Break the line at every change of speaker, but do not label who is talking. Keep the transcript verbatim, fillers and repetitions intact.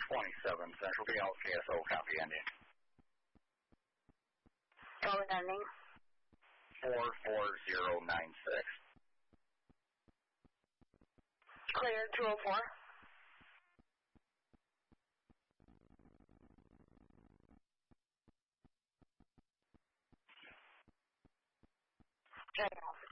twenty-seven Central B L K S O, copy ending.
Go with ending.
four four zero nine six.
Clear, two oh four. Check off.